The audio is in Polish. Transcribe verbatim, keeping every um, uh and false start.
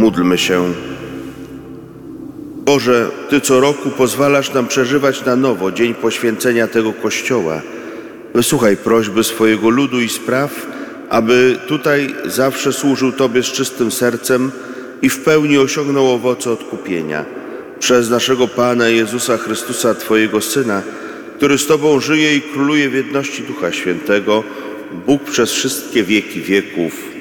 Módlmy się. Boże, Ty co roku pozwalasz nam przeżywać na nowo dzień poświęcenia tego Kościoła. Wysłuchaj prośby swojego ludu i spraw, aby tutaj zawsze służył Tobie z czystym sercem i w pełni osiągnął owoce odkupienia. Przez naszego Pana Jezusa Chrystusa, Twojego Syna, który z Tobą żyje i króluje w jedności Ducha Świętego, Bóg przez wszystkie wieki wieków.